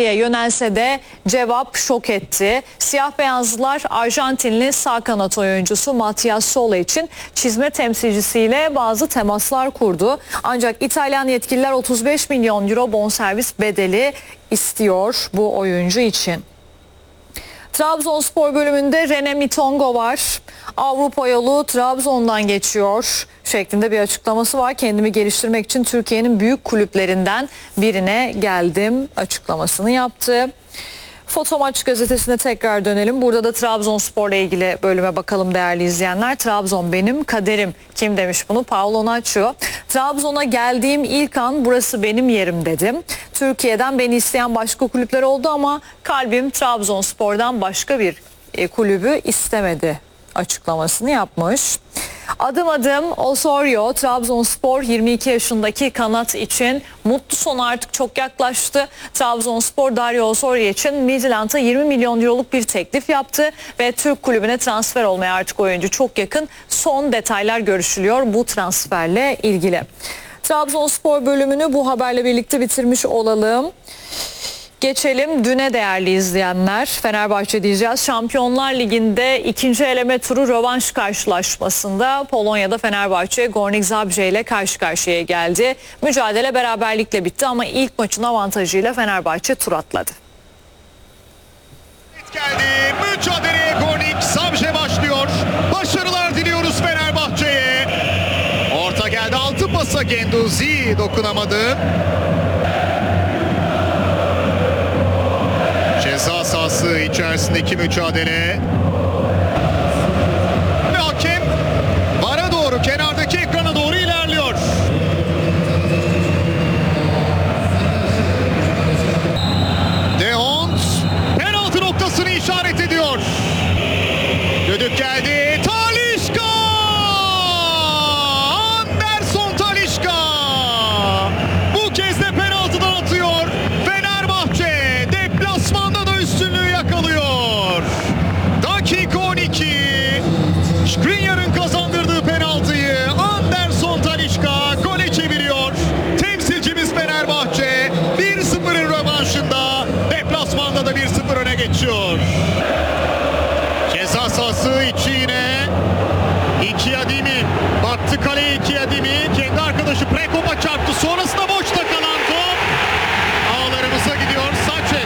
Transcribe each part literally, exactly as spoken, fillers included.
İtalya'ya yönelse de cevap şok etti. Siyah beyazlılar Arjantinli sağ kanat oyuncusu Matias Sola için çizme temsilcisiyle bazı temaslar kurdu. Ancak İtalyan yetkililer otuz beş milyon euro bonservis bedeli istiyor bu oyuncu için. Trabzonspor bölümünde Rene Mitongo var. Avrupa yolu Trabzon'dan geçiyor şeklinde bir açıklaması var. Kendimi geliştirmek için Türkiye'nin büyük kulüplerinden birine geldim açıklamasını yaptı. Foto Maç gazetesine tekrar dönelim. Burada da Trabzonspor'la ilgili bölüme bakalım değerli izleyenler. Trabzon benim kaderim. Kim demiş bunu? Paolo Nacho. Trabzon'a geldiğim ilk an burası benim yerim dedim. Türkiye'den beni isteyen başka kulüpler oldu ama kalbim Trabzonspor'dan başka bir e, kulübü istemedi açıklamasını yapmış. Adım adım Osorio, Trabzonspor yirmi iki yaşındaki kanat için mutlu sonu artık çok yaklaştı. Trabzonspor Dario Osorio için Midland'a yirmi milyon euroluk bir teklif yaptı ve Türk kulübüne transfer olmaya artık oyuncu çok yakın. Son detaylar görüşülüyor bu transferle ilgili. Trabzonspor bölümünü bu haberle birlikte bitirmiş olalım. Geçelim düne değerli izleyenler. Fenerbahçe diyeceğiz. Şampiyonlar Ligi'nde ikinci eleme turu rövanş karşılaşmasında Polonya'da Fenerbahçe Górnik Zabrze ile karşı karşıya geldi. Mücadele beraberlikle bitti ama ilk maçın avantajıyla Fenerbahçe tur atladı. Geldi. Mücadeleye Górnik Zabrze başlıyor. Başarılar diliyoruz Fenerbahçe'ye. Orta geldi. Altı pasa Guendouzi dokunamadı. Ceza sahası içerisindeki mücadele. Ve hakem vara doğru, kenardaki ekrana doğru ilerliyor. De Hond penaltı noktasını işaret ediyor. Düdük geldi. Talisca! Anderson Talisca! Bu kez de penaltıdan atıyor. Fenerbahçe deplasmanda da üstünlüğü yakalıyor. Dakika on iki. Skriniar'ın kazandırdığı penaltıyı Anderson Talisca gole çeviriyor. Temsilcimiz Fenerbahçe bir sıfırın rövanşında deplasmanda da bir sıfır öne geçiyor. Ceza sahası içi yine iki Adimi baktı kaleye. iki Adimi kendi arkadaşı Prekop'a çarptı. Sonrasında boşta kalan top ağlarımıza gidiyor. Saçek.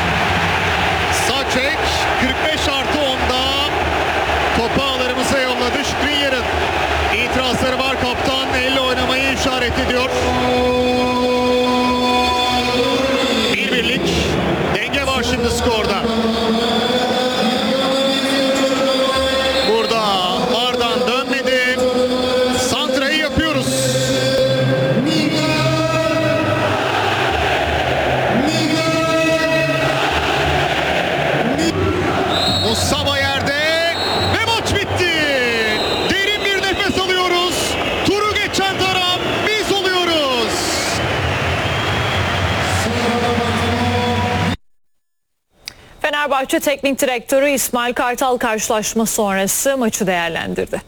Saçek kırk beş artı onda topu ağlarımıza yolladı. Skriniar'ın itirazları var. Kaptan elle oynamayı işaret ediyor. Bir birlik denge var şimdi skorda. Burada Ardan dönmedi. Santra'yı yapıyoruz. Musaba yerde ve maç bitti. Derin bir nefes alıyoruz. Turu geçen taraf biz oluyoruz. Fenerbahçe Teknik Direktörü İsmail Kartal karşılaşma sonrası maçı değerlendirdi.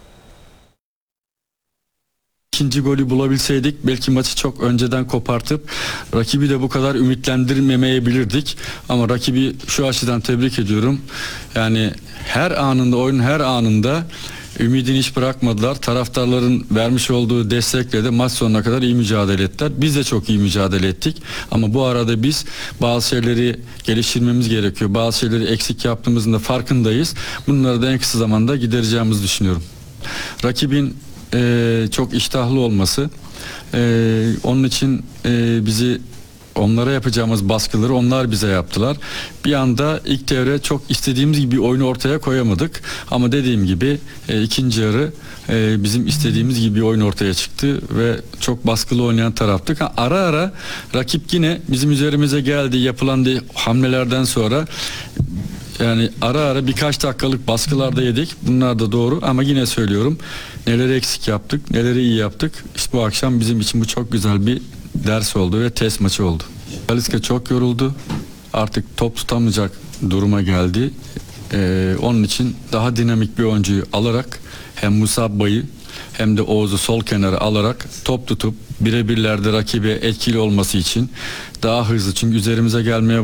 İkinci golü bulabilseydik belki maçı çok önceden kopartıp rakibi de bu kadar ümitlendirmemeyebilirdik. Ama rakibi şu açıdan tebrik ediyorum. Yani her anında, oyunun her anında ümidini hiç bırakmadılar. Taraftarların vermiş olduğu destekle de maç sonuna kadar iyi mücadele ettiler. Biz de çok iyi mücadele ettik. Ama bu arada biz bazı şeyleri geliştirmemiz gerekiyor. Bazı şeyleri eksik yaptığımızın da farkındayız. Bunları da en kısa zamanda gidereceğimizi düşünüyorum. Rakibin e, çok iştahlı olması, e, onun için e, bizi onlara yapacağımız baskıları onlar bize yaptılar. Bir anda ilk devre çok istediğimiz gibi oyunu ortaya koyamadık. Ama dediğim gibi e, ikinci yarı e, bizim istediğimiz gibi bir oyun ortaya çıktı ve çok baskılı oynayan taraftık. Ha, ara ara rakip yine bizim üzerimize geldi. Yapılan de, hamlelerden sonra yani ara ara birkaç dakikalık baskılarda yedik. Bunlar da doğru ama yine söylüyorum. Neleri eksik yaptık, neleri iyi yaptık. İşte bu akşam bizim için bu çok güzel bir ders oldu ve test maçı oldu. Talisca çok yoruldu. Artık top tutamayacak duruma geldi. Ee, onun için daha dinamik bir oyuncuyu alarak hem Musaba'yı hem de Oğuz'u sol kenara alarak top tutup birebirlerde rakibe etkili olması için daha hızlı, çünkü üzerimize gelmeye